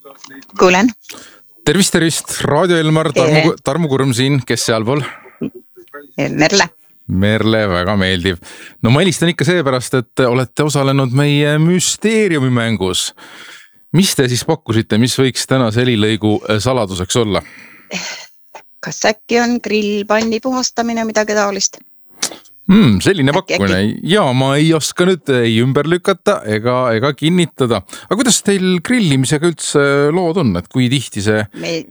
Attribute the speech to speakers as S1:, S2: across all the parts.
S1: Kuulen.
S2: Tervist, Raadio Elmar, Tarmo Kurm siin, kes sealpool? Merle, väga meeldiv. No ma helistan ikka seepärast, et olete osalenud meie müsteeriumi mängus. Mis te siis pakkusite, mis võiks tänase helilõigu saladuseks olla?
S1: Kas äkki on grillpanni puhastamine, midagi taolist?
S2: Selline pakkumine. Ja ma ei oska nüüd ei ümber lükata ega kinnitada. Aga kuidas teil grillimisega üldse lood on? Et kui tihti see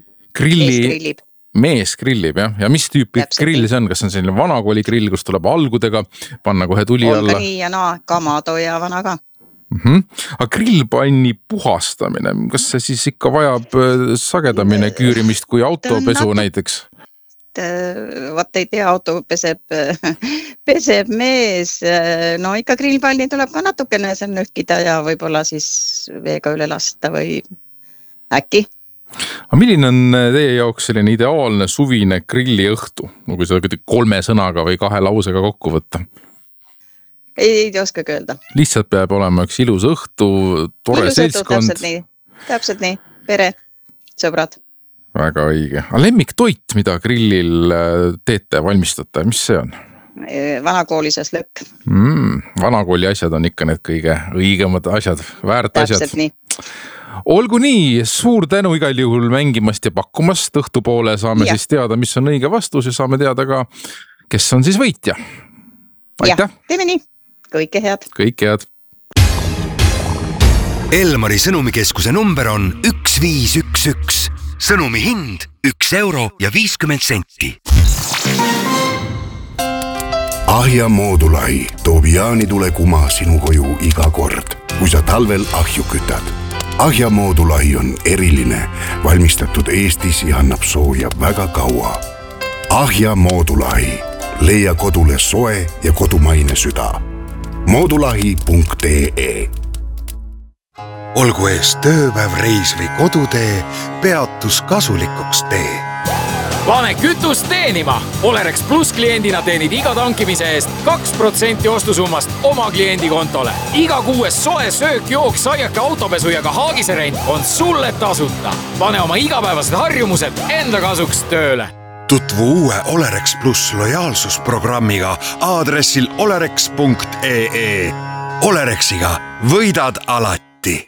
S2: mees grillib, jah? Ja mis tüüpi grill see on? Kas on selline vanakooli grill, kus tuleb algudega panna kohe tuli alla?
S1: On ka nii ja naa, Kamado ja vana ka.
S2: Aga grillpanni puhastamine, kas see siis ikka vajab sagedamine küürimist kui autopesu näiteks?
S1: Vaat ei tea, auto peseb mees. No ikka grillpanni tuleb ka natukene seal nühkida ja võib-olla siis veega üle lasta või äkki.
S2: Aga milline on teie jaoks selline ideaalne suvine grilliõhtu? Kui seda 3 sõnaga või 2 lausega kokku võtta?
S1: Ei oska öelda.
S2: Lihtsalt peab olema üks ilus õhtu, tore seltskond.
S1: Täpselt nii. Pere, sõbrad.
S2: Väga õige. Aga lemmiktoit, mida grillil teete, valmistate, mis see on?
S1: Vanakooli seas lõkk.
S2: Vanakooli asjad on ikka need kõige õigemad asjad, väärt asjad.
S1: Täpselt nii.
S2: Olgu nii, suur tänu igal juhul mängimast ja pakkumast. Õhtupoole saame siis teada, mis on õige vastus ja saame teada ka, kes on siis võitja. Aitäh!
S1: Ja, teeme nii. Kõike head.
S2: Kõike head.
S3: Elmari sõnumikeskuse number on 1511. Sõnumi hind 1,50 €.
S4: Ahja Moodulai toob jaanitule kuma sinu koju iga kord, kui sa talvel ahju kütad. Ahja Moodulai on eriline, valmistatud Eestis ja annab sooja väga kaua. Ahja Moodulai. Leia kodule soe ja kodumaine süda. Moodulahi.ee.
S3: Olgu ees tööpäev, reis või kodutee, peatus kasulikuks tee.
S5: Pane kütust teenima! Olerex Plus kliendina teenid iga tankimise eest 2% ostusummast oma kliendi kontole. Iga 6 soe söök, jook, saiake, autopesu ja ka haagiserent on sulle tasuta. Pane oma igapäevased harjumused enda kasuks tööle.
S3: Tutvu uue Olerex Plus lojaalsusprogrammiga aadressil olerex.ee. Olerexiga võidad alati.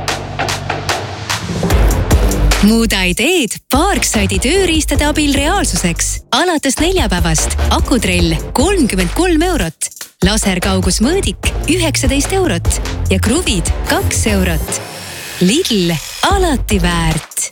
S6: Muuda ideed Parkside'i tööriistade abil reaalsuseks. Alates neljapäevast akutrell 33 €, laserkaugusmõõdik 19 € ja kruvid 2 €. Lidl alati väärt.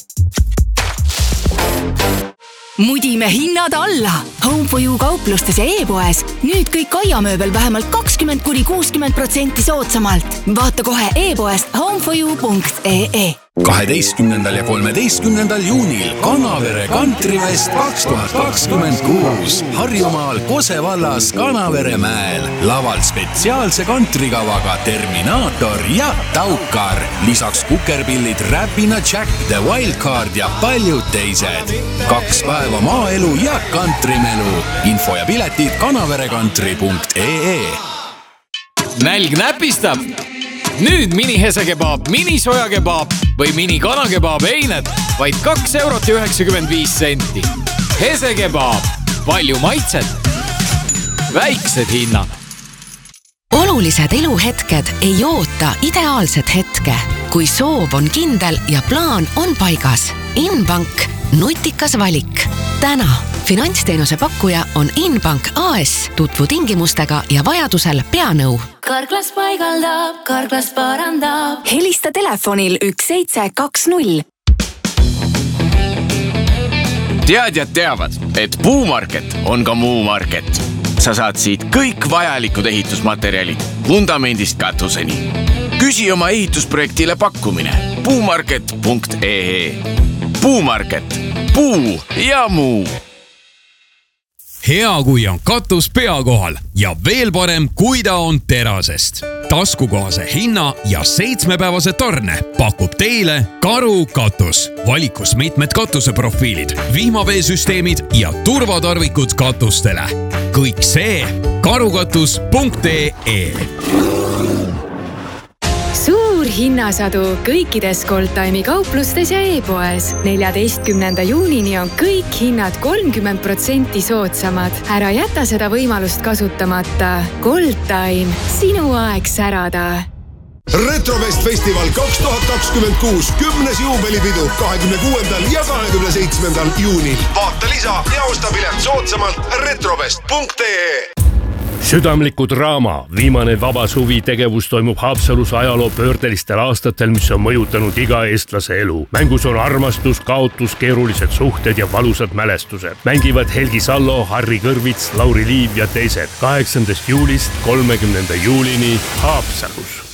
S7: Mudime hinnad alla. Home for You kauplustes ja e-poes. Nüüd kõik aiamööbel vähemalt 20–60% soodsamalt. Vaata kohe e-poest homeforyou.ee.
S8: 12. ja 13. juunil Kanavere Kantrifest 2026 Harjumaal Kose vallas Kanavere mäel. Laval spetsiaalse kantrikavaga Terminaator ja Taukar. Lisaks kukerpillid Räpina Jack, The Wildcard ja paljud teised. 2 päeva maaelu ja kantrimelu. Info ja piletid kanaverekantri.ee.
S5: Nälg näpistab! Nüüd mini-hesekebab, mini-sojakebab või mini-kanakebab eined vaid 2,95 €. Hesekebab, palju maitset, väiksed hinnad.
S6: Olulised eluhetked ei oota ideaalset hetke. Kui soov on kindel ja plaan on paigas. Inbank, nutikas valik. Täna finantsteenuse pakkuja on Inbank AS. Tutvu tingimustega ja vajadusel peanõu.
S7: Karklas paigaldab, Karklas parandab. Helista telefonil 1720.
S9: Teadjad teavad, et Puumarket on ka Muumarket. Sa saad siit kõik vajalikud ehitusmaterjalid, vundamendist katuseni. Küsi oma ehitusprojektile pakkumine puumarket.ee. Puumarket, puu ja muu.
S10: Hea, kui on katus pea kohal ja veel parem, kui ta on terasest. Taskukohase hinna ja 7-päevase tarne pakub teile Karu katus. Valikus mitmed katuseprofiilid, vihmaveesüsteemid ja turvatarvikud katustele. Kõik see karukatus.ee.
S11: hinnasadu kõikides Goldtime'i kauplustes ja e-poes. 14. juunini on kõik hinnad 30% soodsamad. Ära jäta seda võimalust kasutamata. Goldtime, sinu aeg särada.
S12: Retrovest Festival 2026 10. juubelipidu 26. ja 27. juunil. Vaata lisa ja osta pilet soodsamalt retrovest.ee.
S13: Südamliku draama viimane vaba suvi tegevus toimub Haapsalus ajaloo pöördelistel aastatel, mis on mõjutanud iga eestlase elu. Mängus on armastus, kaotus, keerulised suhted ja valusad mälestused. Mängivad Helgi Sallo, Harri Kõrvits, Lauri Liiv ja teised. 8. juulist 30. juulini Haapsalus.